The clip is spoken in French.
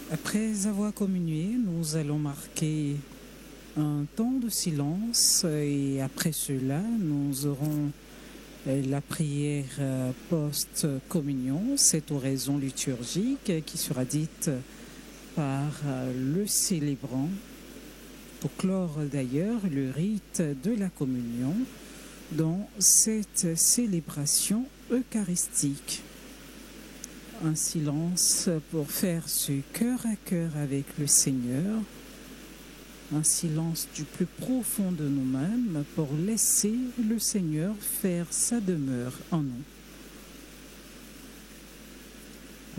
Après avoir communié, nous allons marquer un temps de silence et après cela, nous aurons la prière post-communion, cette oraison liturgique qui sera dite par le célébrant pour clore d'ailleurs le rite de la communion dans cette célébration eucharistique. Un silence pour faire ce cœur à cœur avec le Seigneur, un silence du plus profond de nous-mêmes pour laisser le Seigneur faire sa demeure en nous.